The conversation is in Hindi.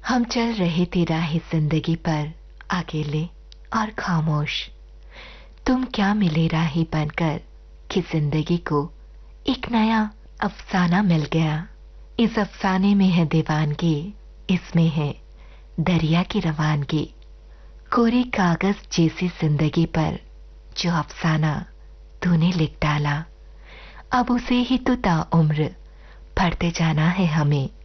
हम चल रहे थे राह जिंदगी पर, अकेले और खामोश। तुम क्या मिले राही बनकर कि जिंदगी को एक नया अफसाना मिल गया। इस अफसाने में है दीवानगी, इसमें है दरिया की रवानगी। कोरे कागज जैसी जिंदगी पर जो अफसाना तूने लिख डाला, अब उसे ही तो ताउम्र पढ़ते जाना है हमें।